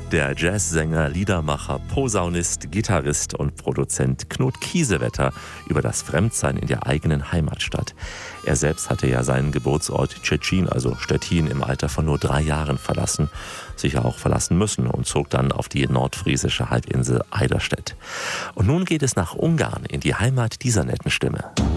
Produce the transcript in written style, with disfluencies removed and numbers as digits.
Der Jazzsänger, Liedermacher, Posaunist, Gitarrist und Produzent Knut Kiesewetter über das Fremdsein in der eigenen Heimatstadt. Er selbst hatte ja seinen Geburtsort Szczecin, also Stettin, im Alter von nur 3 Jahren verlassen, sicher auch verlassen müssen und zog dann auf die nordfriesische Halbinsel Eiderstedt. Und nun geht es nach Ungarn, in die Heimat dieser netten Stimme.